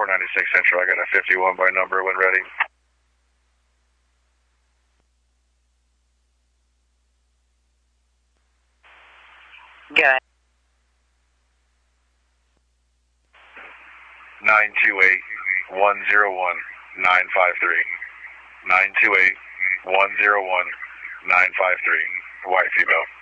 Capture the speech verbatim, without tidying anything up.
four ninety-six Central. I got a fifty-one by number when ready. Good. nine two eight, one zero one, nine five three. nine two eight, one zero one, nine five three. White female.